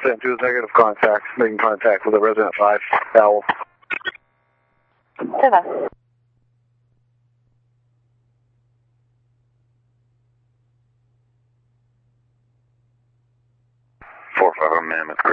St. Jude's negative contact, making contact with a resident 5, Owl. 7. 4-5 on Mammoth Creek.